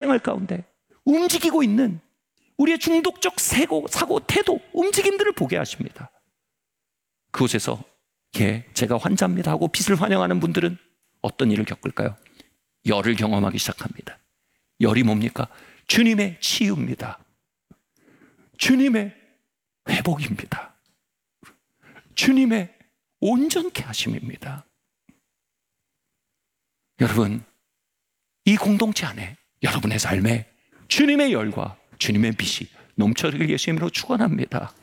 생활 가운데 움직이고 있는 우리의 중독적 사고, 태도, 움직임들을 보게 하십니다. 그곳에서 제가 환자입니다 하고 빛을 환영하는 분들은 어떤 일을 겪을까요? 열을 경험하기 시작합니다. 열이 뭡니까? 주님의 치유입니다. 주님의 회복입니다. 주님의 온전케 하심입니다. 여러분, 이 공동체 안에 여러분의 삶에 주님의 열과 주님의 빛이 넘쳐나길 예수님으로 축원합니다.